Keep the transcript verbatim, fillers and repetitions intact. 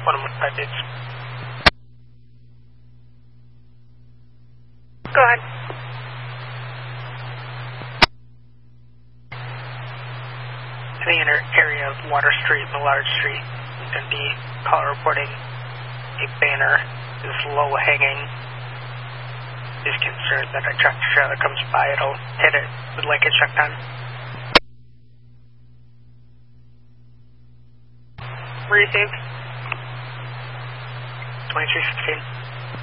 one one five eight. Go ahead. In the inner area of Water Street, Millard Street, and be caller reporting a banner is low hanging. Is concerned that a tractor trailer comes by, it'll hit it. Would like it checked on. Received. twenty-three sixteen.